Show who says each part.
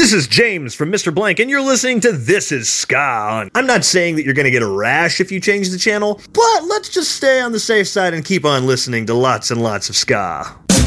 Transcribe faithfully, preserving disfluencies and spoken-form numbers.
Speaker 1: This is James from Mister Blank, and you're listening to This Is Ska. I'm not saying that you're going to get a rash if you change the channel, but let's just stay on the safe side and keep on listening to lots and lots of ska.